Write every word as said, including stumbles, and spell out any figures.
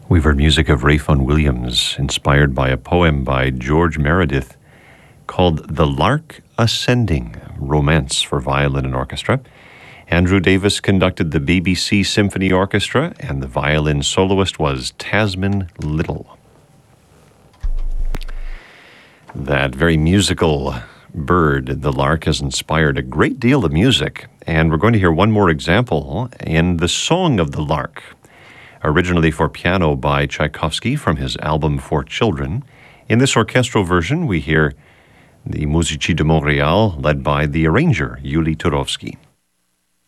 We've heard music of Ralph Vaughan Williams, inspired by a poem by George Meredith called The Lark Ascending, Romance for Violin and Orchestra. Andrew Davis conducted the B B C Symphony Orchestra, and the violin soloist was Tasman Little. That very musical bird, the lark, has inspired a great deal of music, and we're going to hear one more example in the Song of the Lark, originally for piano by Tchaikovsky from his album For Children. In this orchestral version, we hear the Musici de Montréal, led by the arranger, Yuli Turovsky.